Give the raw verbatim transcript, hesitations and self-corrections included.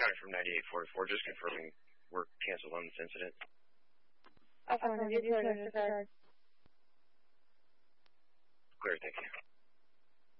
County from ninety-eight forty-four, just confirming we're canceled on this incident. Affirmative, you clear, Mister Card. Clear, thank you.